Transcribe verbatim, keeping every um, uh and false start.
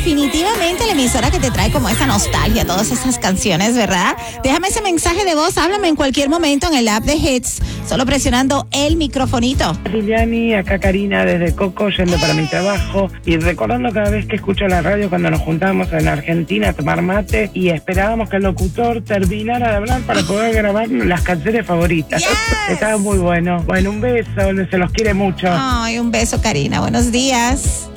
definitivamente la emisora que te trae como esa nostalgia, todas esas canciones, ¿verdad? Déjame ese mensaje de voz, háblame en cualquier momento en el app de Hits, solo presionando el microfonito. Liliani, acá Karina desde Coco, yendo para mi trabajo y recordando cada vez que escucho la radio cuando nos juntábamos en Argentina a tomar mate y esperábamos que el locutor terminara de hablar para poder grabar las canciones favoritas. Yes. Estaba muy bueno. Bueno, un beso, se los quiere mucho. Ay, un beso, Karina. Buenos días.